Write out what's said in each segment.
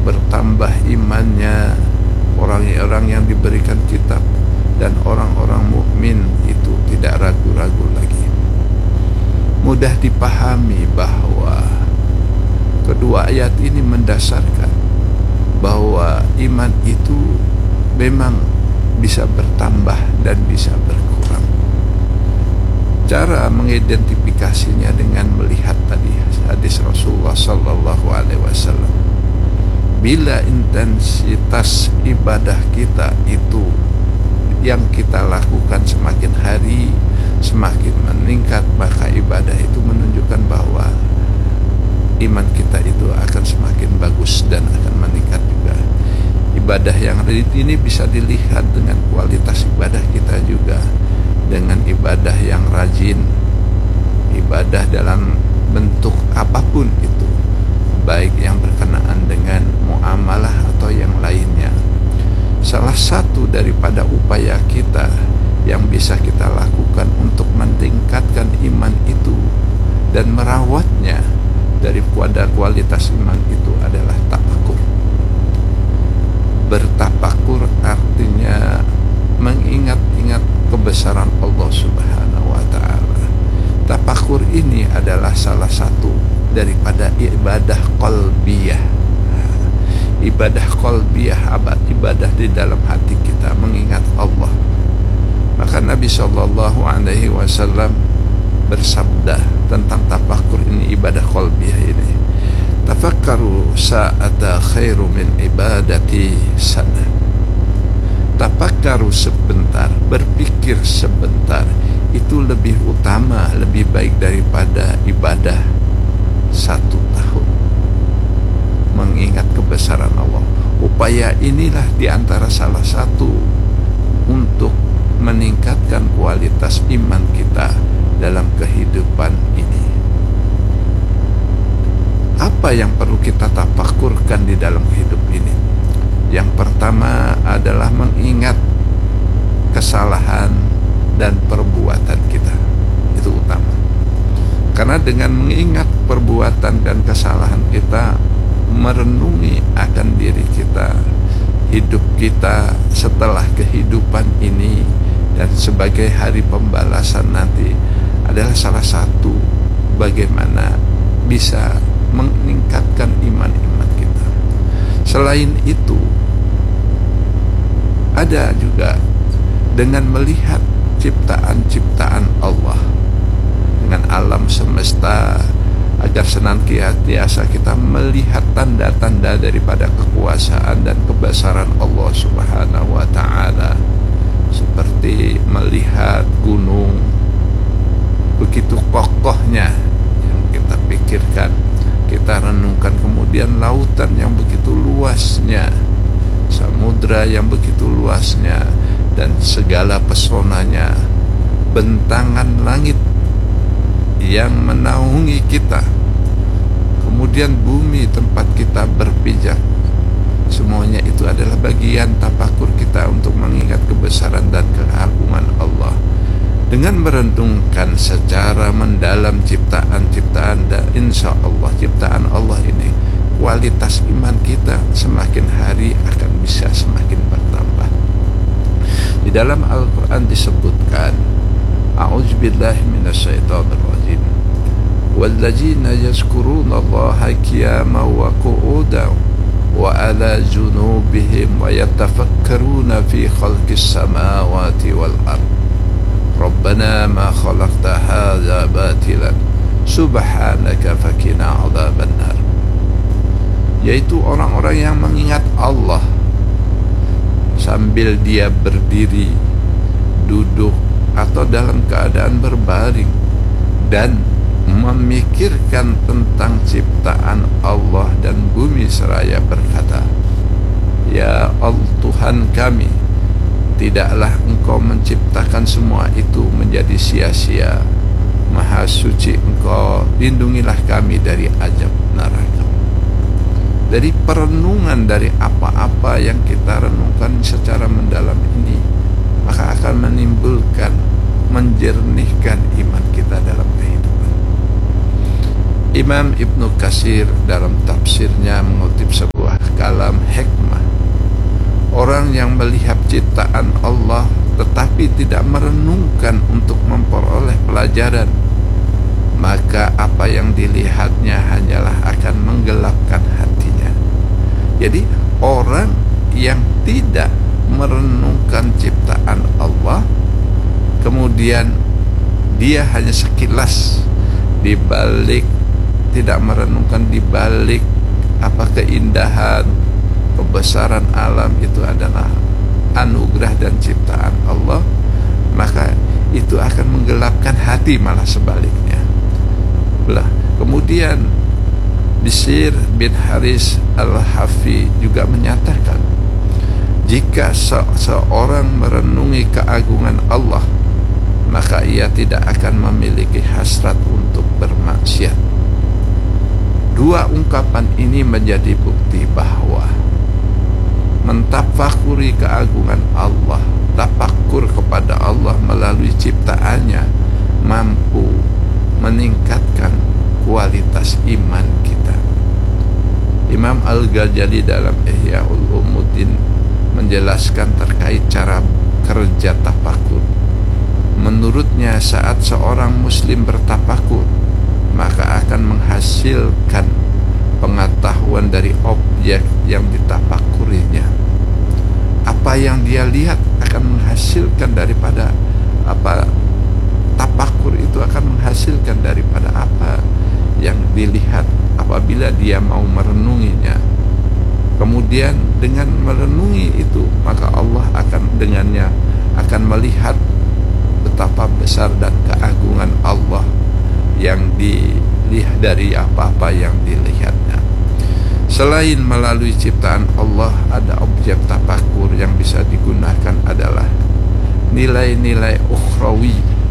bertambah imannya orang-orang yang diberikan kitab dan orang-orang mukmin itu tidak ragu-ragu lagi. Mudah dipahami bahwa kedua ayat ini mendasarkan bahwa iman itu memang bisa bertambah dan bisa berkurang. Cara mengidentifikasinya dengan melihat tadi hadis Rasulullah sallallahu alaihi wasallam. Bila intensitas ibadah kita itu yang kita lakukan semakin hari semakin meningkat, maka ibadah itu menunjukkan bahwa iman kita itu akan semakin bagus dan akan meningkat juga. Ibadah yang ini bisa dilihat dengan kualitas ibadah kita juga, dengan ibadah yang rajin, ibadah dalam bentuk apapun itu, baik yang berkenaan dengan muamalah atau yang lainnya. Salah satu daripada upaya kita yang bisa kita lakukan untuk meningkatkan iman itu dan merawatnya daripada kualitas iman itu adalah tafakur. Bertafakur artinya mengingat-ingat kebesaran Allah Subhanahu wa ta'ala. Tafakur ini adalah salah satu daripada ibadah qalbiyah. Ibadah qalbiyah, ibadah di dalam hati kita mengingat Allah. Maka Nabi sallallahu alaihi wasallam bersabda tentang tafakur ini, ibadah qalbiyah ini. Tafakkaru sa'ata khairu min ibadati sana. Tafakkaru sebentar, berpikir sebentar, itu lebih utama, lebih baik daripada ibadah 1 tahun. Mengingat kebesaran Allah. Upaya inilah diantara salah satu untuk meningkatkan kualitas iman kita dalam kehidupan ini. Apa yang perlu kita tafakurkan di dalam hidup ini? Yang pertama adalah mengingat kesalahan dan perbuatan kita. Itu utama. Karena dengan mengingat perbuatan dan kesalahan kita, merenungi akan diri kita, hidup kita setelah kehidupan ini dan sebagai hari pembalasan nanti adalah salah satu bagaimana bisa meningkatkan iman-iman kita. Selain itu, ada juga dengan melihat ciptaan-ciptaan Allah, dengan alam semesta, agar senantiasa kita melihat tanda-tanda daripada kekuasaan dan kebesaran Allah Subhanahu wa ta'ala. Seperti melihat gunung begitu kokohnya yang kita pikirkan, kita renungkan, kemudian lautan yang begitu luasnya, samudra yang begitu luasnya dan segala pesonanya, bentangan langit yang menaungi kita, kemudian bumi tempat kita berpijak. Semuanya itu adalah bagian tafakur kita untuk mengingat kebesaran dan keagungan Allah. Dengan merenungkan secara mendalam ciptaan-ciptaan dan insya Allah ciptaan Allah ini, kualitas iman kita semakin hari akan bisa semakin bertambah. Di dalam Al-Quran disebutkan, A'udzubillahi minasyaitonir rajim. Walladzina yazkuruna Allaha qiyaman wa qu'udan wa 'ala junubihim wa yatafakkaruna fi khalqis samawati wal ardh. Rabbana ma khalaqta hadza batilan subhanaka faqina 'adzabannar. Yaitu orang-orang yang mengingat Allah sambil dia berdiri, duduk atau dalam keadaan berbaring dan memikirkan tentang ciptaan Allah dan bumi seraya berkata, Ya Allah Tuhan kami, tidaklah Engkau menciptakan semua itu menjadi sia-sia. Maha suci Engkau, lindungilah kami dari azab neraka. Dari perenungan dari apa-apa yang kita renungkan secara mendalam ini, maka akan menimbulkan, menjernihkan iman kita dalam kehidupan. Imam Ibnu Katsir dalam tafsirnya mengutip sebuah kalam ciptaan Allah tetapi tidak merenungkan untuk memperoleh pelajaran, maka apa yang dilihatnya hanyalah akan menggelapkan hatinya. Jadi orang yang tidak merenungkan ciptaan Allah, kemudian dia hanya sekilas dibalik, tidak merenungkan dibalik apa keindahan, kebesaran alam itu adalah anugerah dan ciptaan Allah, maka itu akan menggelapkan hati, malah sebaliknya. Kemudian Bishr bin Haris al-Hafi juga menyatakan, jika seorang merenungi keagungan Allah, maka ia tidak akan memiliki hasrat untuk bermaksiat. Dua ungkapan ini menjadi bukti bahwa mentafakuri keagungan Allah, tafakur kepada Allah melalui ciptaannya, mampu meningkatkan kualitas iman kita. Imam Al-Ghazali dalam Ihya Ulumuddin menjelaskan terkait cara kerja tafakur. Menurutnya, saat seorang muslim bertafakur, maka akan menghasilkan pengetahuan dari objek yang ditafakurinya. Apa yang dia lihat akan menghasilkan daripada apa, tafakur itu akan menghasilkan daripada apa yang dilihat apabila dia mau merenunginya. Kemudian dengan merenungi itu, maka Allah akan dengannya akan melihat betapa besar dan keagungan Allah yang dilihat dari apa-apa yang dilihatnya. Selain melalui ciptaan Allah, ada objek tafakur yang bisa digunakan adalah nilai-nilai ukhrawi,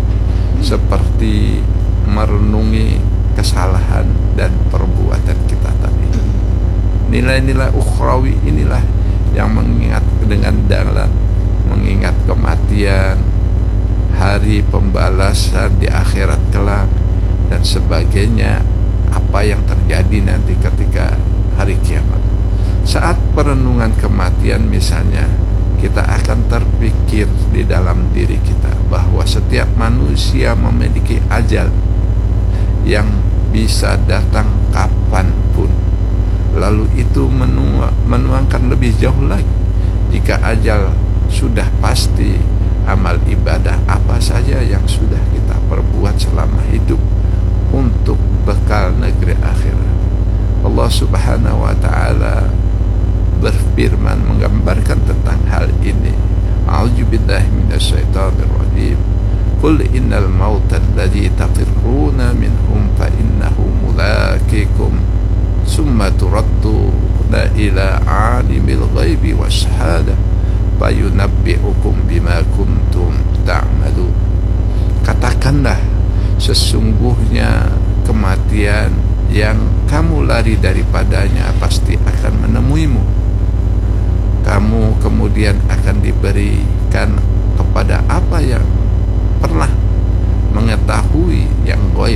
seperti merenungi kesalahan dan perbuatan kita tadi. Nilai-nilai ukhrawi inilah yang mengingat dengan dalam mengingat kematian, hari pembalasan di akhirat kelak, dan sebagainya, apa yang terjadi nanti ketika hari kiamat. Saat perenungan kematian misalnya, kita akan terpikir di dalam diri kita bahwa setiap manusia memiliki ajal yang bisa datang kapanpun. Lalu itu menuangkan lebih jauh lagi, jika ajal sudah pasti, amal ibadah apa saja yang sudah kita perbuat selama hidup untuk bekal negeri akhirat. Allah Subhanahu wa ta'ala berfirman menggambarkan tentang hal ini. A'udzu billahi minasyaitonir rajim. Qul innal mauta alladzi tafirruna minhum fa innahu mulaqikum summa turadduna ila 'alimil ghaibi wasyhadah fayunabbi'ukum bima kuntum ta'malun. Katakanlah, sesungguhnya kematian yang kamu lari daripadanya pasti akan menemuimu. Kamu kemudian akan diberikan kepada apa yang pernah mengetahui yang gaib.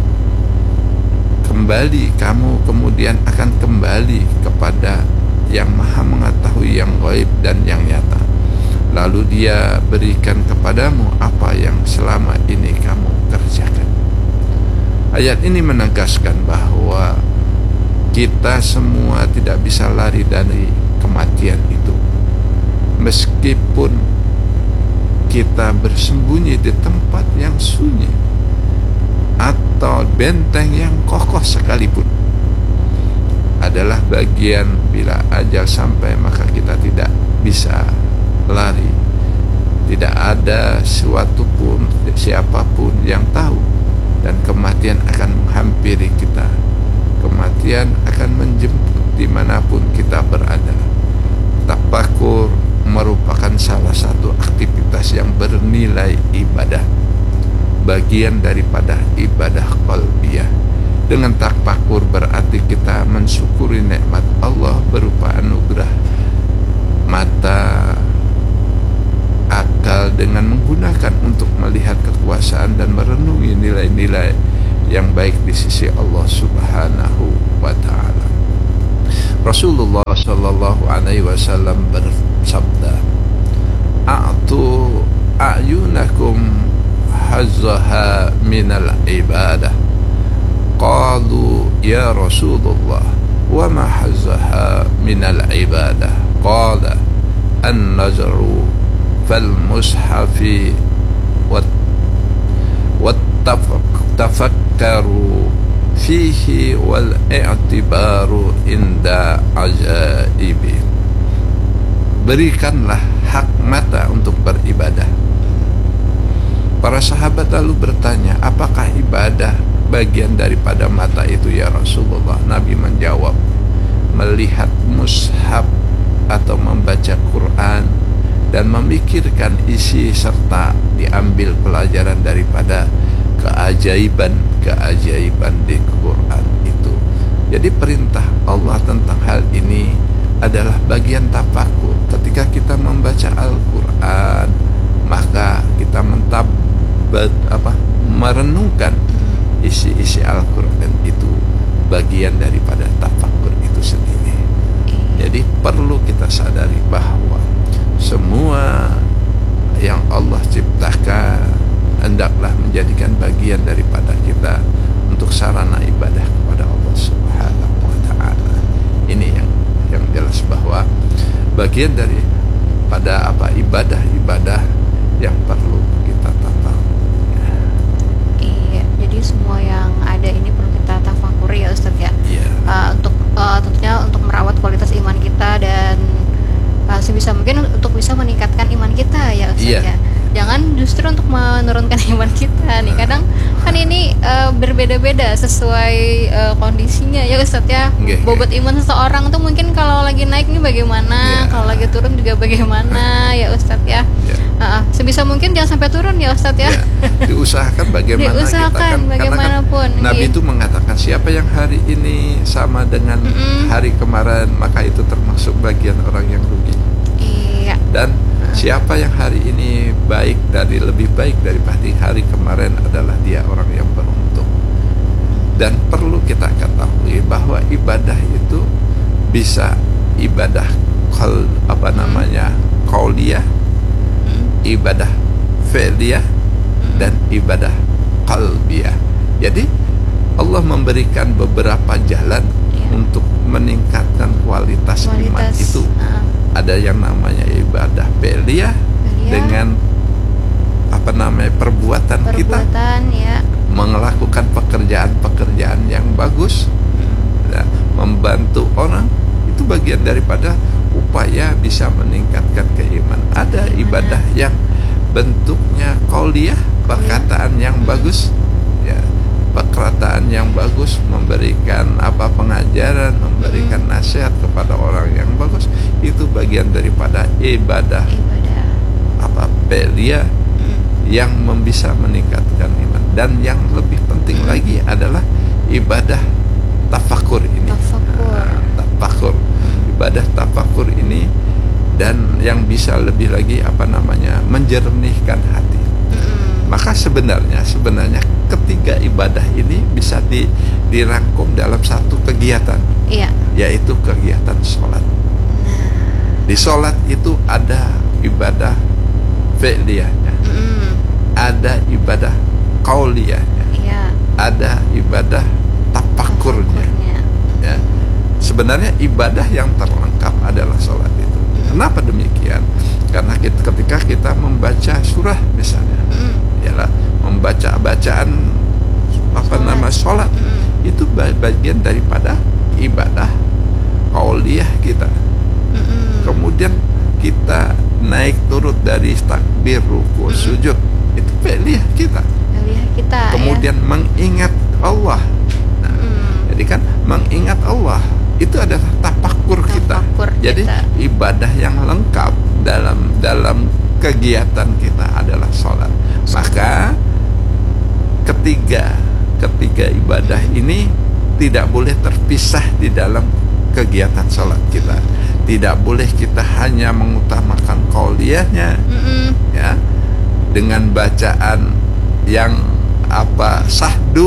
Kamu kemudian akan kembali kepada yang maha mengetahui yang gaib dan yang nyata. Lalu dia berikan kepadamu apa yang selama ini kamu kerjakan. Ayat ini menegaskan bahwa kita semua tidak bisa lari dari kematian itu. Meskipun kita bersembunyi di tempat yang sunyi atau benteng yang kokoh sekalipun, adalah bagian bila ajal sampai maka kita tidak bisa lari. Tidak ada suatu pun, siapapun yang tahu, dan kematian akan menghampiri kita. Kematian akan menjemput dimanapun kita berada. Tafakur merupakan salah satu aktivitas yang bernilai ibadah, bagian daripada ibadah qalbiyah. Dengan tafakur berarti kita mensyukuri nikmat Allah berupa anugerah mata, akal dengan menggunakan untuk melihat kekuasaan dan merenungi nilai-nilai yang baik di sisi Allah Subhanahu wa ta'ala. Rasulullah sallallahu alaihi wasallam bersabda, a'tu a'yunakum hazzaha minal ibadah. Qalu ya Rasulullah wa ma hazzaha minal ibadah? Qala an-nazru fal mushafi wat tafakkaru fihi wal i'tibaru inda ajaibi. Berikanlah hak mata untuk beribadah. Para sahabat lalu bertanya, apakah ibadah bagian daripada mata itu ya Rasulullah? Nabi menjawab, melihat mushaf atau membaca Quran dan memikirkan isi serta diambil pelajaran daripada keajaiban di Quran itu. Jadi perintah Allah tentang hal ini adalah bagian tafakur. Ketika kita membaca Al-Quran, maka kita merenungkan isi-isi Al-Quran itu, bagian daripada tafakur itu sendiri. Jadi perlu kita sadari bahwa semua yang Allah ciptakan hendaklah menjadikan bagian daripada kita untuk sarana ibadah kepada Allah Subhanahu wa ta'ala. Ini yang jelas bahwa bagian dari pada ibadah-ibadah yang perlu kita tata. Iya, jadi semua yang ada ini perlu kita tafakuri ya Ustadz ya. Iya. Tentunya untuk merawat kualitas iman kita dan sebisa mungkin untuk bisa meningkatkan iman kita ya Ustadz ya. Jangan justru untuk menurunkan iman kita nih. Kadang kan ini berbeda-beda sesuai kondisinya ya Ustadz ya. Bobot iman seseorang tuh mungkin kalau lagi naik nih bagaimana, kalau lagi turun juga bagaimana ya Ustadz ya. Sebisa mungkin jangan sampai turun ya Ustadz ya. Diusahakan bagaimana Diusahakan bagaimanapun. Kan Nabi itu mengatakan siapa yang hari ini sama dengan hari kemarin, maka itu termasuk bagian orang yang rugi. Iya. Dan siapa yang hari ini lebih baik daripada hari kemarin adalah dia orang yang beruntung. Dan perlu kita ketahui bahwa ibadah itu bisa ibadah qauliyah, ibadah fi'liyah, dan ibadah qalbiyah. Jadi Allah memberikan beberapa jalan untuk meningkatkan kualitas iman itu. Ada yang namanya ibadah fi'liyah dengan perbuatan kita ya. melakukan pekerjaan-pekerjaan yang bagus, membantu orang, itu bagian daripada upaya bisa meningkatkan keimanan. Ada ibadah yang bentuknya qauliyah, perkataan yang bagus ya, perkataan yang bagus, memberikan pengajaran, memberikan nasihat kepada orang yang bagus, itu bagian daripada ibadah fi'liyah yang bisa meningkatkan iman. Dan yang lebih penting lagi adalah ibadah tafakur ini. Tafakur. Ibadah tafakur ini, dan yang bisa lebih lagi menjernihkan hati. Maka sebenarnya ketiga ibadah ini bisa dirangkum dalam satu kegiatan, yaitu kegiatan sholat. Di sholat itu ada ibadah fi'liyahnya, ada ibadah qauliyahnya, ada ibadah tafakurnya. Ya. Sebenarnya ibadah yang terlengkap adalah sholat itu. Kenapa demikian? Karena ketika kita membaca surah misalnya, ialah membaca bacaan sholat, itu bagian daripada ibadah qauliyah kita. Kemudian kita naik turut dari takbir, ruku, sujud, itu fi'liyah kita. Kemudian mengingat Allah. Jadi kan mengingat Allah itu adalah tafakur kita. Jadi ibadah yang lengkap dalam kegiatan kita adalah sholat. Maka ketiga ibadah ini tidak boleh terpisah di dalam kegiatan sholat kita. Tidak boleh kita hanya mengutamakan qauliyahnya, ya, dengan bacaan yang sahdu,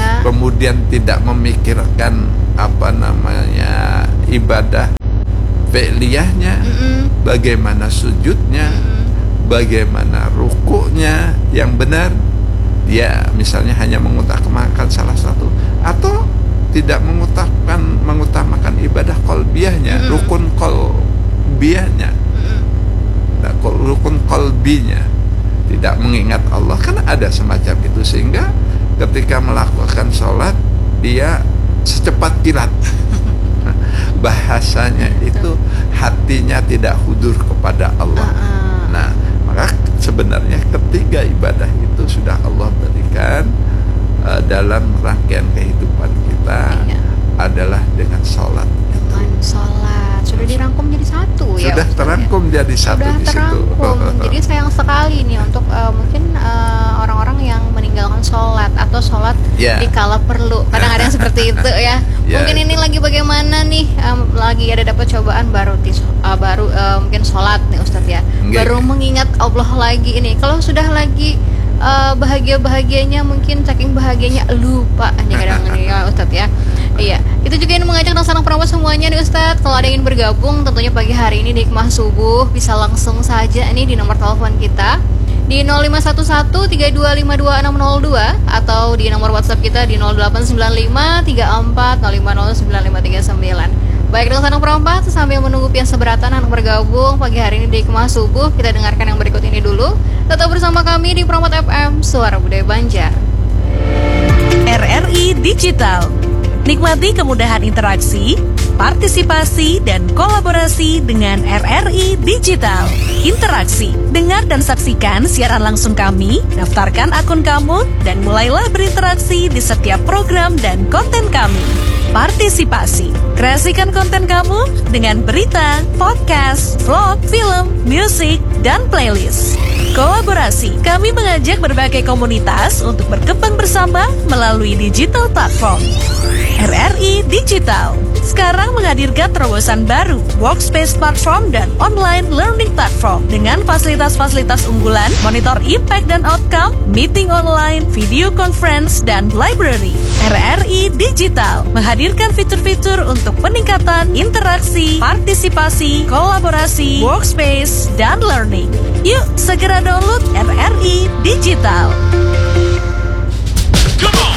kemudian tidak memikirkan ibadah fi'liyahnya, bagaimana sujudnya, bagaimana rukuknya yang benar. Dia misalnya hanya mengutamakan salah satu, atau tidak mengutamakan ibadah qalbiyahnya, rukun qalbiyahnya, rukun qalbinya, tidak mengingat Allah. Kan ada semacam itu, sehingga ketika melakukan sholat dia secepat kilat. Bahasanya itu hatinya tidak hudur kepada Allah. Nah, maka sebenarnya ketiga ibadah itu sudah Allah berikan dalam rangkaian kehidupan kita, adalah dengan sholat. Dengan sholat sudah dirangkum jadi satu, ya sudah terangkum jadi satu sudah di situ. Jadi sayang sekali nih untuk mungkin orang-orang yang meninggalkan sholat atau sholat dikala perlu. Kadang ada yang seperti itu ya. Mungkin ini lagi bagaimana nih, lagi ada dapat cobaan baru mungkin sholat nih Ustadz ya. Baru mengingat Allah lagi ini. Kalau sudah lagi bahagia-bahagianya, mungkin saking bahagianya lupa nih kadang nih ya Ustadz ya. Iya, itu juga yang mengajak sang perawat semuanya nih Ustadz. Kalau ada yang ingin bergabung tentunya pagi hari ini di Hikmah Subuh, bisa langsung saja nih di nomor telepon kita di 0511-3252-602 atau di nomor WhatsApp kita di 0895-34050959. Baik, dengan sang perawat, sambil menunggu pihak seberatan yang bergabung pagi hari ini di Hikmah Subuh, kita dengarkan yang berikut ini dulu. Tetap bersama kami di Promote FM, Suara Budaya Banjar. RRI Digital. Nikmati kemudahan interaksi, partisipasi, dan kolaborasi dengan RRI Digital. Interaksi, dengar dan saksikan siaran langsung kami, daftarkan akun kamu, dan mulailah berinteraksi di setiap program dan konten kami. Partisipasi, kreasikan konten kamu dengan berita, podcast, vlog, film, musik, dan playlist. Kolaborasi, kami mengajak berbagai komunitas untuk berkembang bersama melalui digital platform. RRI Digital sekarang menghadirkan terobosan baru, workspace platform dan online learning platform dengan fasilitas-fasilitas unggulan, monitor impact dan outcome, meeting online, video conference, dan library. RRI Digital menghadirkan fitur-fitur untuk peningkatan interaksi, partisipasi, kolaborasi, workspace, dan learning. Yuk segera download RRI Digital. Come on!